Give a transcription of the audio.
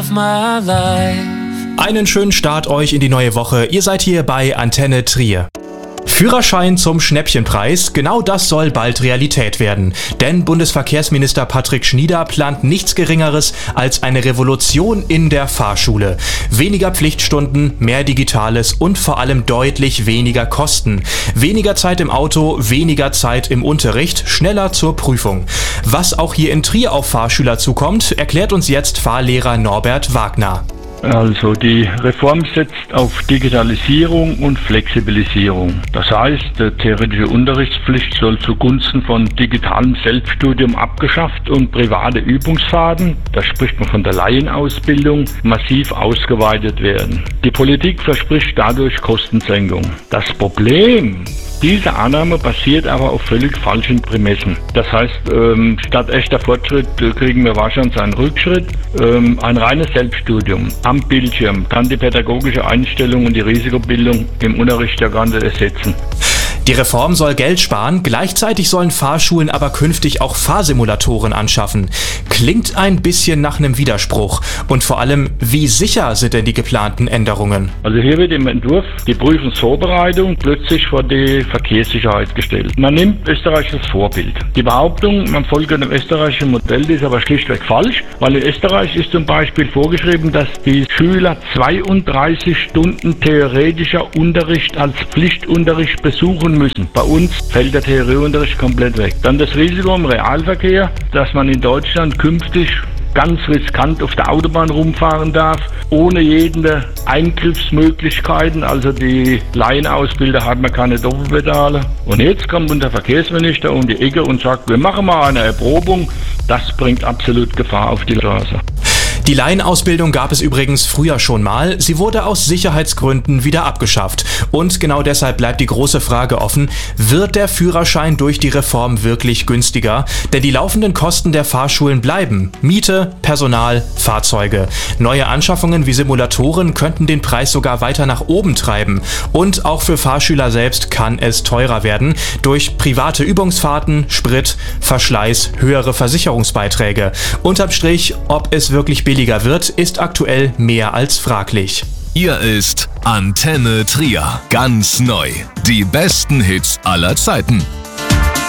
Einen schönen Start euch in die neue Woche. Ihr seid hier bei Antenne Trier. Führerschein zum Schnäppchenpreis, genau das soll bald Realität werden. Denn Bundesverkehrsminister Patrick Schnieder plant nichts Geringeres als eine Revolution in der Fahrschule. Weniger Pflichtstunden, mehr Digitales und vor allem deutlich weniger Kosten. Weniger Zeit im Auto, weniger Zeit im Unterricht, schneller zur Prüfung. Was auch hier in Trier auf Fahrschüler zukommt, erklärt uns jetzt Fahrlehrer Norbert Wagner. Also die Reform setzt auf Digitalisierung und Flexibilisierung. Das heißt, die theoretische Unterrichtspflicht soll zugunsten von digitalem Selbststudium abgeschafft und private Übungsfahrten, da spricht man von der Laienausbildung, massiv ausgeweitet werden. Die Politik verspricht dadurch Kostensenkung. Das Problem: diese Annahme basiert aber auf völlig falschen Prämissen. Das heißt, statt echter Fortschritt kriegen wir wahrscheinlich einen Rückschritt. Ein reines Selbststudium am Bildschirm kann die pädagogische Einstellung und die Risikobildung im Unterricht ja gar nicht ersetzen. Die Reform soll Geld sparen, gleichzeitig sollen Fahrschulen aber künftig auch Fahrsimulatoren anschaffen. Klingt ein bisschen nach einem Widerspruch. Und vor allem, wie sicher sind denn die geplanten Änderungen? Also hier wird im Entwurf die Prüfungsvorbereitung plötzlich vor die Verkehrssicherheit gestellt. Man nimmt Österreich als Vorbild. Die Behauptung, man folge dem österreichischen Modell, ist aber schlichtweg falsch, weil in Österreich ist zum Beispiel vorgeschrieben, dass die Schüler 32 Stunden theoretischer Unterricht als Pflichtunterricht besuchen müssen. Bei uns fällt der Theorieunterricht komplett weg. Dann das Risiko im Realverkehr, dass man in Deutschland künftig ganz riskant auf der Autobahn rumfahren darf, ohne jede Eingriffsmöglichkeiten. Also die Laienausbilder haben keine Doppelpedale. Und jetzt kommt unser Verkehrsminister um die Ecke und sagt, wir machen mal eine Erprobung. Das bringt absolut Gefahr auf die Straße. Die Laienausbildung gab es übrigens früher schon mal. Sie wurde aus Sicherheitsgründen wieder abgeschafft. Und genau deshalb bleibt die große Frage offen: Wird der Führerschein durch die Reform wirklich günstiger? Denn die laufenden Kosten der Fahrschulen bleiben: Miete, Personal, Fahrzeuge. Neue Anschaffungen wie Simulatoren könnten den Preis sogar weiter nach oben treiben. Und auch für Fahrschüler selbst kann es teurer werden. Durch private Übungsfahrten, Sprit, Verschleiß, höhere Versicherungsbeiträge. Unterm Strich, ob es wirklich billiger wird, ist aktuell mehr als fraglich. Hier ist Antenne Trier. Ganz neu. Die besten Hits aller Zeiten.